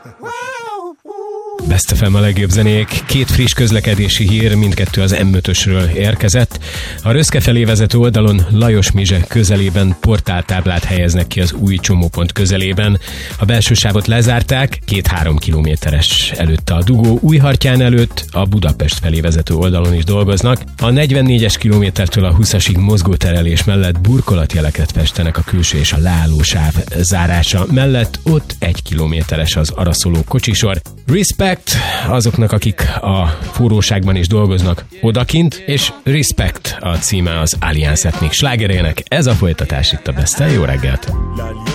Best FM a legjobb zenék. Két friss közlekedési hír, mindkettő az M5-ösről érkezett. A Röszke felé vezető oldalon Lajos Mizse közelében portáltáblát helyeznek ki az új csomópont közelében. A belső sávot lezárták, 2-3 kilométeres előtte a dugó. Újhartyán előtt a Budapest felé vezető oldalon is dolgoznak. A 44-es kilométertől a 20-asig mozgóterelés mellett burkolatjeleket festenek a külső és a leálló sáv zárása mellett. Ott 1 kilométeres az araszoló kocsisor. Respect azoknak, akik a forróságban is dolgoznak odakint, és Respect a címe az Allianz Ethnic slágerének. Ez a folytatás itt a Besten. Jó reggelt!